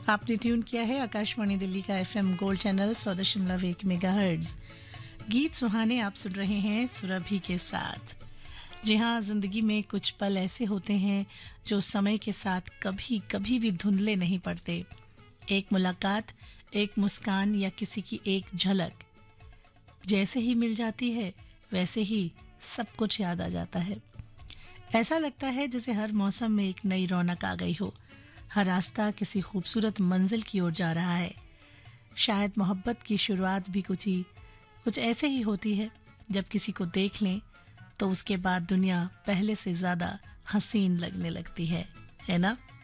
आपने ट्यून किया है आकाशवाणी दिल्ली का एफएम गोल्ड चैनल 100.1 मेगाहर्ट्ज। गीत सुहाने आप सुन रहे हैं सुरभि के साथ। जी हाँ, जिंदगी में कुछ पल ऐसे होते हैं जो समय के साथ कभी कभी भी धुंधले नहीं पड़ते। एक मुलाकात, एक मुस्कान या किसी की एक झलक जैसे ही मिल जाती है वैसे ही सब कुछ याद आ जाता है। ऐसा लगता है जैसे हर मौसम में एक नई रौनक आ गई हो, हर रास्ता किसी खूबसूरत मंजिल की ओर जा रहा है। शायद मोहब्बत की शुरुआत भी कुछ ऐसे ही होती है, जब किसी को देख लें तो उसके बाद दुनिया पहले से ज़्यादा हसीन लगने लगती है ना?